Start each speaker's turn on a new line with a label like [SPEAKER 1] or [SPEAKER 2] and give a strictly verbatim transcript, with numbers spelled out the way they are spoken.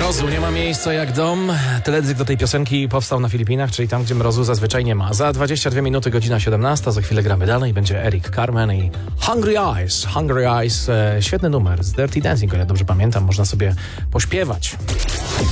[SPEAKER 1] Mrozu nie ma miejsca jak dom. Teledysk do tej piosenki powstał na Filipinach, czyli tam, gdzie mrozu zazwyczaj nie ma. Za dwadzieścia dwie minuty, godzina siedemnasta. Za chwilę gramy dalej. Będzie Eric Carmen i Hungry Eyes. Hungry Eyes, e, świetny numer z Dirty Dancing, o ile dobrze pamiętam. Można sobie pośpiewać.